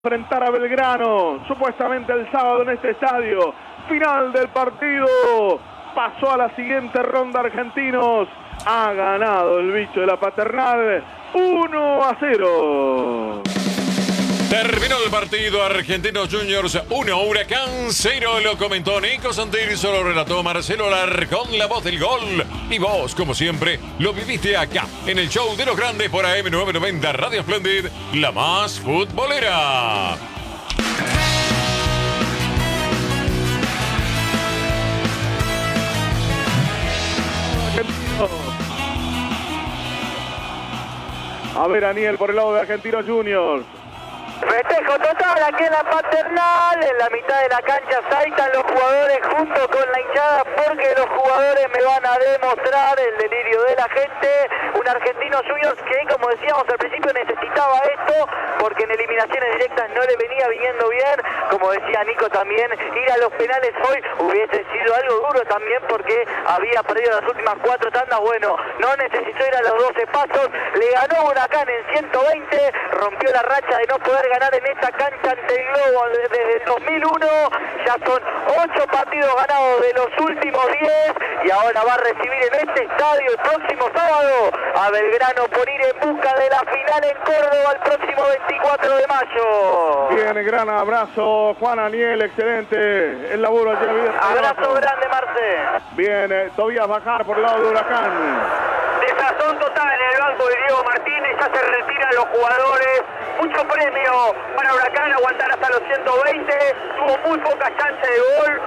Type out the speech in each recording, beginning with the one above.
enfrentar a Belgrano, supuestamente el sábado en este estadio. Final del partido, pasó a la siguiente ronda Argentinos, ha ganado el bicho de la Paternal 1-0. Terminó el partido, Argentinos Juniors 1, Huracán 0, lo comentó Nico Santilli, lo relató Marcelo Larcón, la voz del gol. Y vos, como siempre, lo viviste acá, en el show de los grandes por AM990 Radio Splendid, la más futbolera. A ver, Aniel, por el lado de Argentinos Juniors. Festejo total aquí en la Paternal, en la mitad de la cancha saltan los jugadores junto con la hinchada porque los jugadores me van a demostrar el delirio de la gente. Un Argentinos Juniors que, como decíamos al principio, necesitaba esto porque en eliminaciones directas no le venía viniendo bien. Como decía Nico también, ir a los penales hoy hubiese sido algo duro también porque había perdido las últimas 4 tandas. Bueno, no necesitó ir a los 12 pasos, le ganó Huracán en 120, rompió la racha de no poder ganar en esta cancha ante el Globo desde el 2001, ya son 8 partidos ganados de los últimos 10 y ahora va a recibir en este estadio el próximo sábado a Belgrano por ir en busca de la final en Córdoba el próximo 24 de mayo. Bien, gran abrazo, Juan Aniel, excelente el laburo allí. Abrazo grande, Marce. Bien, Tobías Bajar por el lado de Huracán. Desazón total en el banco de Diego Martínez, ya se retiran los jugadores. Mucho premio para Huracán, aguantar hasta los 120, tuvo muy poca chance de gol,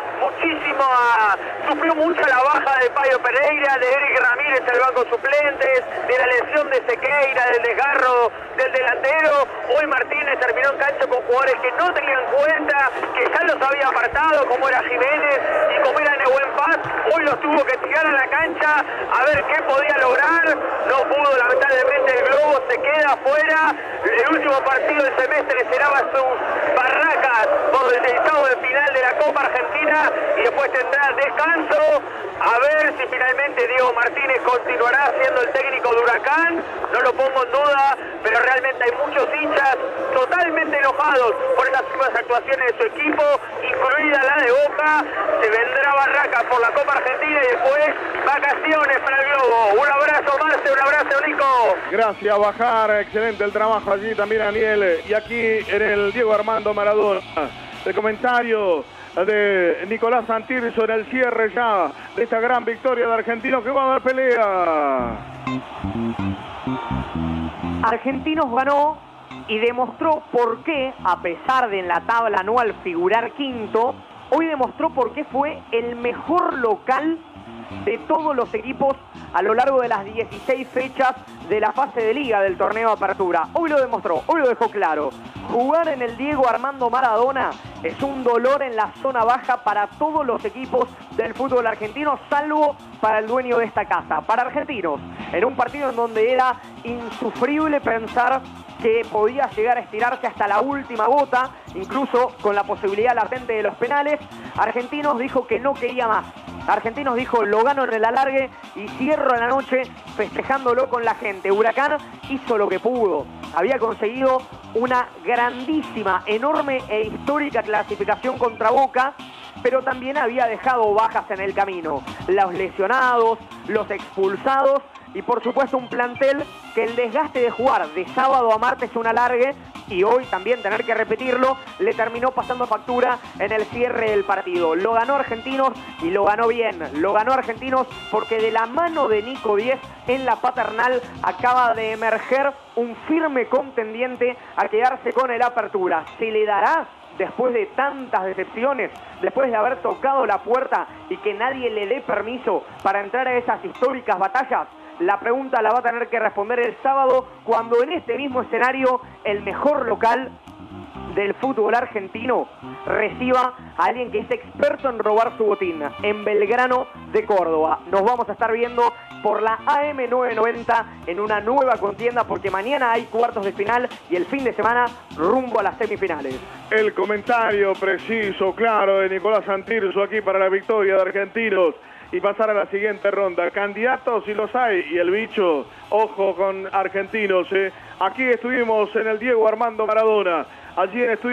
sufrió mucho la baja de Payo Pereira, de Eric Ramírez el banco suplentes, de la lesión de Sequeira, del desgarro del delantero. Hoy Martínez terminó en cancha con jugadores que no tenían en cuenta, que ya los había apartado, como era Jiménez y como era Nehuen Paz. Hoy los tuvo que tirar a la cancha a ver qué podía lograr, no pudo, lamentablemente el Globo se queda afuera. El último partido del semestre cerraba sus barracas por el estado de final de la Copa Argentina y después tendrá descanso. A ver si finalmente Diego Martínez continuará siendo el técnico de Huracán, no lo pongo en duda, pero realmente hay muchos hinchas totalmente enojados por las últimas actuaciones de su equipo, incluida la de Boca. Se vendrá barraca por la Copa Argentina y después vacaciones para el Globo. Un abrazo, Marce, un abrazo, Nico. Gracias, Bajar, excelente el trabajo allí también, Aniel. Y aquí en el Diego Armando Maradona, el comentario de Nicolás Santilli en el cierre ya de esta gran victoria de Argentinos que va a dar pelea. Argentinos ganó y demostró por qué, a pesar de en la tabla anual figurar quinto, hoy demostró por qué fue el mejor local de todos los equipos a lo largo de las 16 fechas de la fase de liga del torneo de apertura. Hoy lo demostró, hoy lo dejó claro. Jugar en el Diego Armando Maradona es un dolor en la zona baja para todos los equipos del fútbol argentino, salvo para el dueño de esta casa, para Argentinos. En un partido en donde era insufrible pensar que podía llegar a estirarse hasta la última gota, incluso con la posibilidad latente de los penales, Argentinos dijo que no quería más. Argentinos dijo, lo gano en el alargue y cierro la noche festejándolo con la gente. Huracán hizo lo que pudo. Había conseguido una grandísima, enorme e histórica clasificación contra Boca, pero también había dejado bajas en el camino. Los lesionados, los expulsados y por supuesto un plantel que el desgaste de jugar de sábado a martes un alargue y hoy también tener que repetirlo, le terminó pasando factura en el cierre del partido. Lo ganó Argentinos y lo ganó bien. Lo ganó Argentinos porque de la mano de Nico Díez en la Paternal acaba de emerger un firme contendiente a quedarse con el apertura. ¿Se le dará después de tantas decepciones, después de haber tocado la puerta y que nadie le dé permiso para entrar a esas históricas batallas? La pregunta la va a tener que responder el sábado, cuando en este mismo escenario el mejor local del fútbol argentino reciba a alguien que es experto en robar su botín, en Belgrano de Córdoba. Nos vamos a estar viendo por la AM990 en una nueva contienda, porque mañana hay cuartos de final y el fin de semana rumbo a las semifinales. El comentario preciso, claro, de Nicolás Santilli aquí para la victoria de Argentinos y pasar a la siguiente ronda. Candidatos si los hay, y el bicho, ojo con Argentinos. Aquí estuvimos en el Diego Armando Maradona. allí en Estudio